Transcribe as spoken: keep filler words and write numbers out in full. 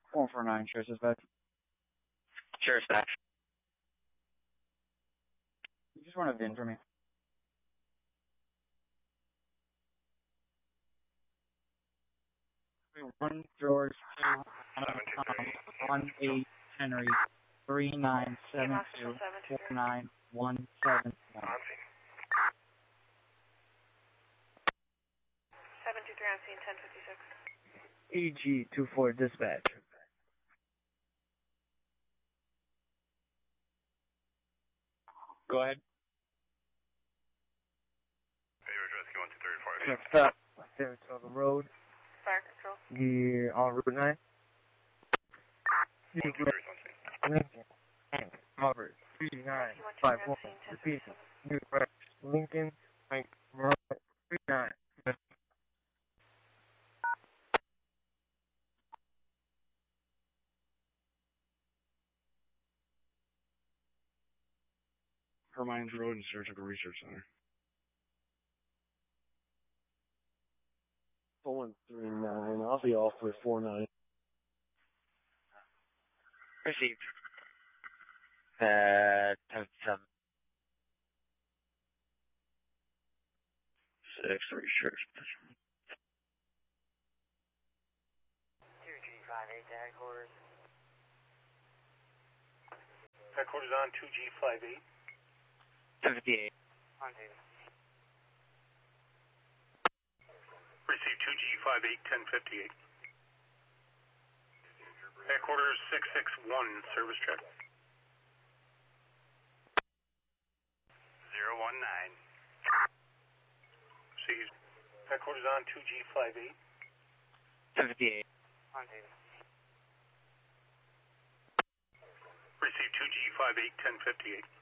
four four nine, Sheriff's Dispatch. Sheriff's Dispatch. You just want a V I N for me. One George, two, um, one eight Henry, three nine seven two four nine one seven one. Seven two three on scene, ten fifty six. E G two four dispatch. Go ahead. Favorite rescue one two three four. Next stop, Saratoga Road. Fire control. You're on Route nine. one two three on scene. Lincoln, Robert, three nine five one. Repeat. New York, Lincoln, Mike, Robert, three nine. Hermines Road and Saratoga Research Center. One three nine. I'll be off for four nine. Received. Uh, ten seven. Six three Sheriff's Dispatch. two G five eight to headquarters. Headquarters on two G five eight. ten fifty-eight. On duty. Receive two G five eight, ten fifty-eight. Headquarters six six one, service check. zero one nine. Seized. Headquarters on two G five eight. ten fifty-eight. On duty. Receive two G five eight, ten fifty-eight.